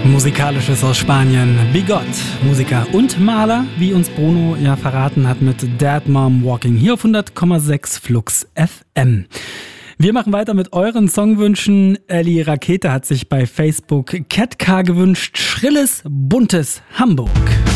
Musikalisches aus Spanien. Bigot, Musiker und Maler, wie uns Bruno ja verraten hat mit Dead Mom Walking hier auf 100,6 Flux FM. Wir machen weiter mit euren Songwünschen. Ellie Rakete hat sich bei Facebook Cat Car gewünscht. Schrilles, buntes Hamburg.